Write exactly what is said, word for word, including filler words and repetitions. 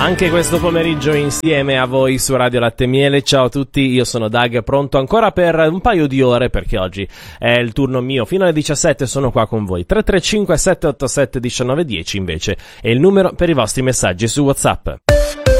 Anche questo pomeriggio insieme a voi su Radio Latte e Miele. Ciao a tutti, io sono Doug, pronto ancora per un paio di ore perché oggi è il turno mio. Fino alle diciassette sono qua con voi. tre tre cinque sette otto sette uno nove uno zero invece è il numero per i vostri messaggi su WhatsApp.